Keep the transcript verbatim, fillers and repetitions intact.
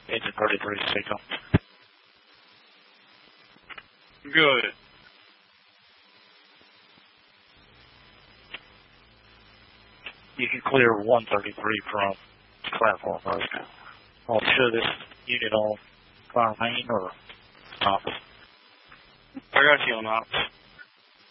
Engine thirty-three signal. Good. You can clear one thirty-three from platform first. I'll show this unit on fire main or ops. I got you on ops.